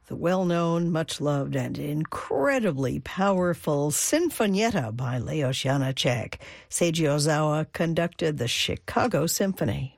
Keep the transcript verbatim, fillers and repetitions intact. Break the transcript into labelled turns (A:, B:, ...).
A: the well-known, much-loved, and incredibly powerful Sinfonietta by Leos Janáček. Seiji Ozawa conducted the Chicago Symphony.